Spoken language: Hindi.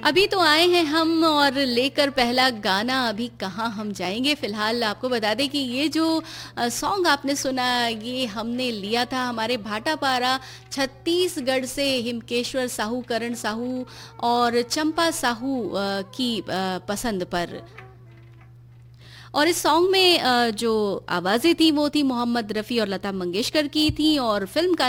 अभी तो आए हैं हम और लेकर पहला गाना अभी कहाँ हम जाएंगे। फिलहाल आपको बता दें कि ये जो सॉन्ग आपने सुना ये हमने लिया था हमारे भाटापारा छत्तीसगढ़ से हिमकेश्वर साहू, करण साहू और चंपा साहू की पसंद पर। और इस सॉन्ग में जो आवाज़ें थी वो थी मोहम्मद रफ़ी और लता मंगेशकर की थी और फिल्म का